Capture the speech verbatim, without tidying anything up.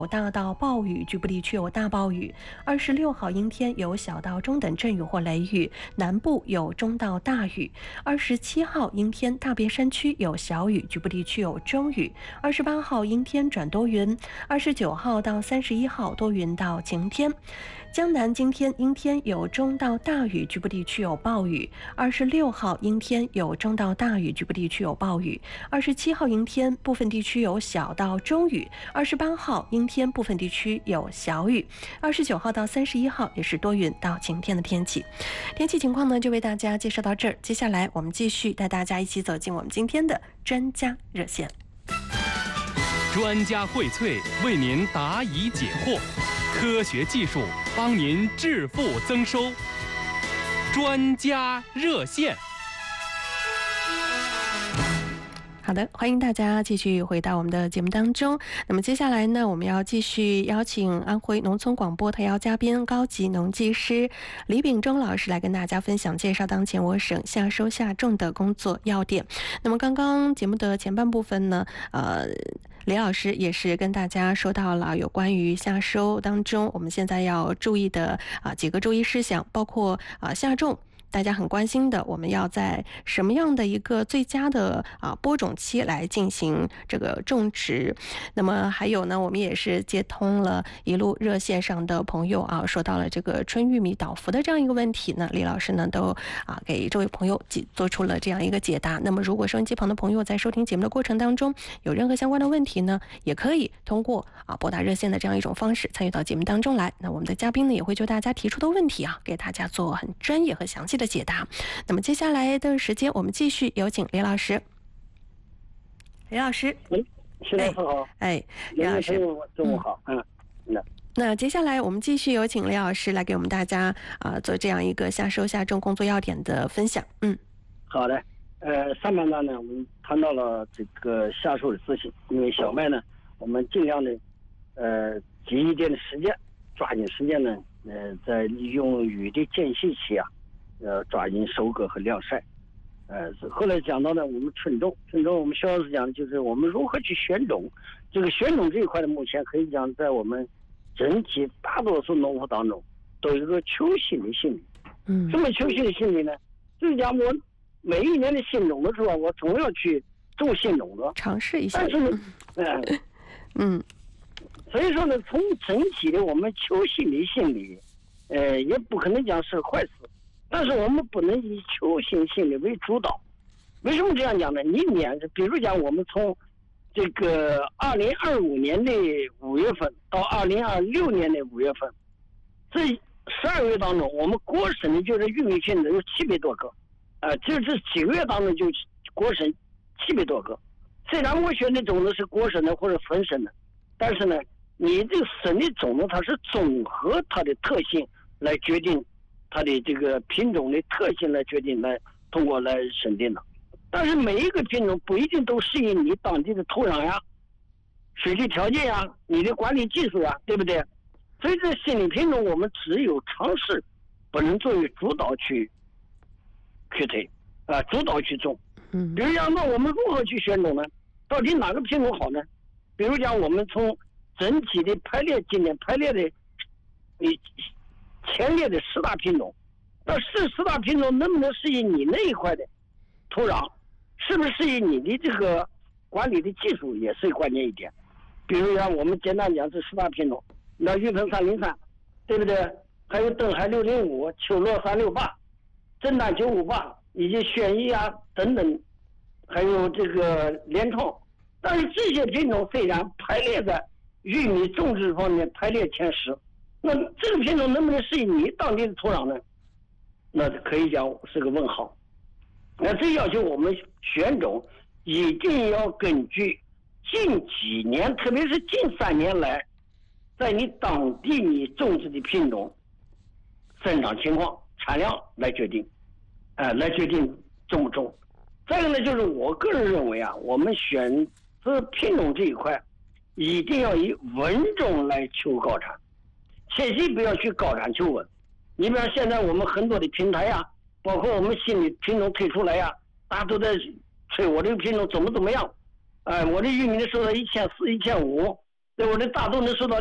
有大到暴雨，局部地区有大暴雨。二十六号阴天，有小到中等阵雨或雷雨，南部有中到大雨。二十七号阴天，大别山区有小雨，局部地区有中雨。二十八号阴天转多云。二十九号到三十一号多云到晴天。江南今天阴天，有中到大雨，局部地区有暴雨。二十六号阴天，有中到大雨，局部地区有暴雨。二十七号阴天，部分地区有小到中雨。二十八号阴天，部分地区有小雨。二十九号到三十一号也是多云到晴天的天气。天气情况呢，就为大家介绍到这儿。接下来我们继续带大家一起走进我们今天的专家热线。 专家荟萃，为您答疑解惑，科学技术帮您致富增收。专家热线。 好的，欢迎大家继续回到我们的节目当中。那么接下来呢，我们要继续邀请安徽农村广播特邀嘉宾、高级农技师李秉忠老师来跟大家分享介绍当前我省夏收夏种的工作要点。那么刚刚节目的前半部分呢，呃。李老师也是跟大家说到了有关于夏收当中我们现在要注意的啊几个注意事项，包括啊夏种大家很关心的，我们要在什么样的一个最佳的啊播种期来进行这个种植。那么还有呢，我们也是接通了一路热线上的朋友啊，说到了这个春玉米倒伏的这样一个问题呢，李老师呢都啊给这位朋友做出了这样一个解答。那么如果收音机旁的朋友在收听节目的过程当中有任何相关的问题呢，也可以通过啊拨打热线的这样一种方式参与到节目当中来。那我们的嘉宾呢也会就大家提出的问题啊，给大家做很专业和详细的的解答。那么接下来的时间我们继续有请李老师。李老师， 喂，徐老师好。 哎，李老师中午好。嗯，那那接下来我们继续有请李老师来给我们大家啊、呃、做这样一个夏收夏种工作要点的分享。嗯， 好的。呃，上半段呢，我们谈到了这个夏收的事情，因为小麦呢，我们尽量的呃挤一点的时间，抓紧时间呢。呃，在利用雨的间隙期啊，呃，抓紧收割和晾晒。呃，后来讲到呢，我们春种，春种我们徐老师讲的就是我们如何去选种。这个选种这一块的，目前可以讲在我们整体大多数农户当中，都有一个求新的心理。 嗯， 什么求新的心理呢？就是讲我每一年的新种的时候，我总要去种新种子， 尝试一下。 但是呢，呃、 嗯。 所以说呢，从整体的我们求新的心理，呃，也不可能讲是坏事，但是我们不能以求新心理为主导。为什么这样讲呢？一年，比如讲我们从这个二零二五年的五月份到二零二六年的五月份，这十二个月当中，我们国省的就是玉米品种有七百多个，呃，就这几个月当中就国省七百多个。虽然我选的种子是国省的或者分省的，但是呢。你这个省的种子，它是综合它的特性来决定它的这个品种的特性来决定来通过来审定的。但是每一个品种不一定都适应你当地的土壤呀、水利条件呀、你的管理技术呀，对不对？所以这新的品种我们只有尝试，不能作为主导去去推啊、呃，主导去种。 嗯， 比如讲，那我们如何去选种呢？到底哪个品种好呢？比如讲，我们从整体的排列，今年排列的你前列的十大品种，那是十大品种能不能适应你那一块的土壤，是不是适应你的这个管理的技术，也是关键一点。比如讲我们简单讲这十大品种，那玉鹏三零三，对不对？还有登海六零五、秋罗三六八、震旦九五八，以及轩逸啊等等，还有这个联创。但是这些品种虽然排列在玉米种植方面排列前十，那这个品种能不能适应你当地的土壤呢？那可以讲是个问号。那这要求我们选种一定要根据近几年，特别是近三年来，在你当地你种植的品种生长情况、产量来决定，呃，来决定种不种。再一个呢，就是我个人认为啊，我们选择品种这一块。一定要以稳种来求高产，切记不要去高产求稳。你比方现在我们很多的平台呀、啊，包括我们新的品种推出来呀、啊，大家都在吹我这个品种怎么怎么样，哎、呃，我这玉米的收到一千四、一千五， 对我的大豆能受到